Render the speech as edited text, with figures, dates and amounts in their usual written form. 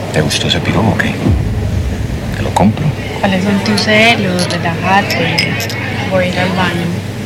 ¿Te gustó ese pirobo o qué? Te lo compro. ¿Cuáles son tus celos? Relájate. Voy a ir al baño.